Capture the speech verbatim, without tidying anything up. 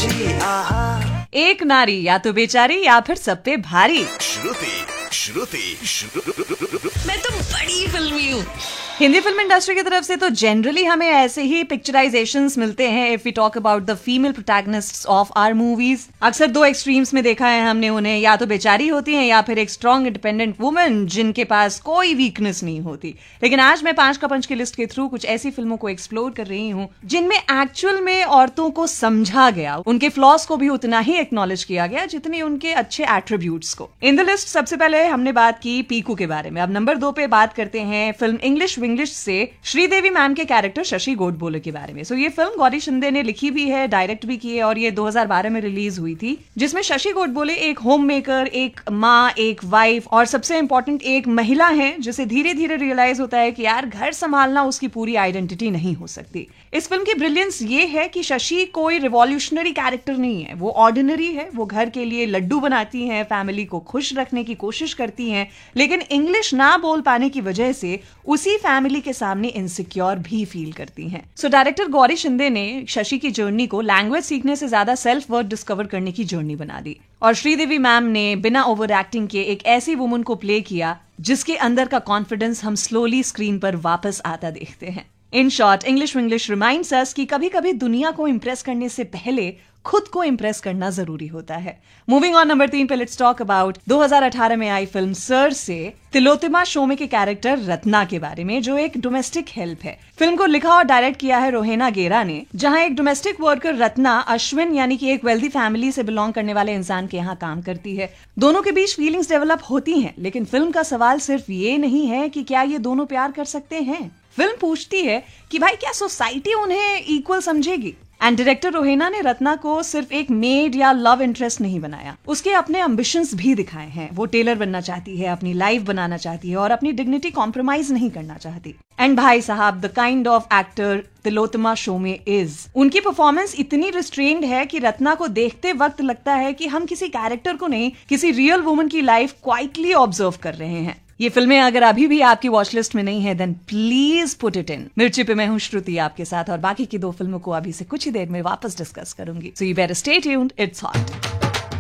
जी आहा। एक नारी या तो बेचारी या फिर सब पे भारी। श्रुति श्रुति श्रुति मैं तो बड़ी फिल्मी हूँ। हिंदी फिल्म इंडस्ट्री की तरफ से तो जनरली हमें ऐसे ही पिक्चराइजेशंस मिलते हैं if we talk about the female protagonists of our movies. अक्सर दो एक्सट्रीम्स में देखा है हमने उन्हें, या तो बेचारी होती हैं या फिर एक स्ट्रॉन्ग इंडिपेंडेंट वुमन जिनके पास कोई वीकनेस नहीं होती। लेकिन आज मैं पांच का पंच की लिस्ट के थ्रू कुछ ऐसी फिल्मों को एक्सप्लोर कर रही हूँ जिनमें एक्चुअल में औरतों को समझा गया, उनके फ्लॉज को भी उतना ही एक्नॉलेज किया गया जितने उनके अच्छे एट्रीब्यूट्स को। इन द लिस्ट सबसे पहले हमने बात की पीकू के बारे में। अब नंबर दो पे बात करते हैं फिल्म इंग्लिश विंग्लिश से श्रीदेवी मैम के कैरेक्टर शशि गोडबोले के बारे में। सो so, ये फिल्म गौरी शिंदे ने लिखी भी है, डायरेक्ट भी की है और ये दो हज़ार बारह में रिलीज हुई थी, जिसमें शशि गोडबोले एक होम मेकर, एक माँ, एक वाइफ और सबसे इंपॉर्टेंट एक महिला है जिसे धीरे धीरे रियलाइज होता है कि यार घर संभालना उसकी पूरी आइडेंटिटी नहीं हो सकती। इस फिल्म की ब्रिलियंस ये है कि शशि कोई रिवॉल्यूशनरी कैरेक्टर नहीं है, वो ऑर्डिनरी है। वो घर के लिए लड्डू बनाती हैं, फैमिली को खुश रखने की कोशिश करती हैं, लेकिन इंग्लिश ना बोल पाने की वजह से उसी फैमिली के सामने इनसिक्योर भी फील करती हैं। सो डायरेक्टर गौरी शिंदे ने शशि की जर्नी को लैंग्वेज सीखने से ज्यादा सेल्फ वर्थ डिस्कवर करने की जर्नी बना दी और श्रीदेवी मैम ने बिना ओवर एक्टिंग के एक ऐसी वुमन को प्ले किया जिसके अंदर का कॉन्फिडेंस हम स्लोली स्क्रीन पर वापस आता देखते हैं। In short, English Vinglish reminds अस कि कभी कभी दुनिया को इंप्रेस करने से पहले खुद को इंप्रेस करना जरूरी होता है। मूविंग ऑन, नंबर तीन पे लेट्स टॉक अबाउट दो हज़ार अठारह में आई फिल्म सर से तिलोत्तमा शोमे के कैरेक्टर रत्ना के बारे में, जो एक डोमेस्टिक हेल्प है। फिल्म को लिखा और डायरेक्ट किया है रोहेना गेरा ने, जहां एक डोमेस्टिक वर्कर रत्ना अश्विन यानी कि एक वेल्दी फैमिली से बिलोंग करने वाले इंसान के यहाँ काम करती है। दोनों के बीच फीलिंग्स डेवलप होती हैं, लेकिन फिल्म का सवाल सिर्फ ये नहीं है कि क्या ये दोनों प्यार कर सकते हैं। फिल्म पूछती है कि भाई क्या सोसाइटी उन्हें इक्वल समझेगी। एंड डायरेक्टर रोहेना ने रत्ना को सिर्फ एक मेड या लव इंटरेस्ट नहीं बनाया, उसके अपने एम्बिशंस भी दिखाए हैं। वो टेलर बनना चाहती है, अपनी लाइफ बनाना चाहती है और अपनी डिग्निटी कॉम्प्रोमाइज नहीं करना चाहती। एंड भाई साहब, the kind of actor Tilottama शोमे is, उनकी परफॉर्मेंस इतनी रिस्ट्रेन्ड है कि रत्ना को देखते वक्त लगता है कि हम किसी कैरेक्टर को नहीं, किसी रियल वुमन की लाइफ क्वाइटली ऑब्जर्व कर रहे हैं। ये फिल्में अगर अभी भी आपकी वॉच लिस्ट में नहीं है, then please put it in. मिर्ची पे मैं हूँ श्रुति आपके साथ और बाकी की दो फिल्मों को अभी से कुछ ही देर में वापस डिस्कस करूंगी। So you better stay tuned, it's hot.